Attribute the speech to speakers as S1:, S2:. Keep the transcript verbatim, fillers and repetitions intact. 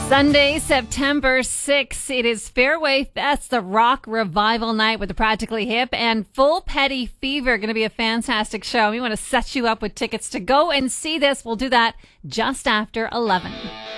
S1: Sunday, September sixth, it is Fairway Fest, the rock revival night with the Practically Hip and Full Petty Fever. Going to be a fantastic show. We want to set you up with tickets to go and see this. We'll do that just after eleven.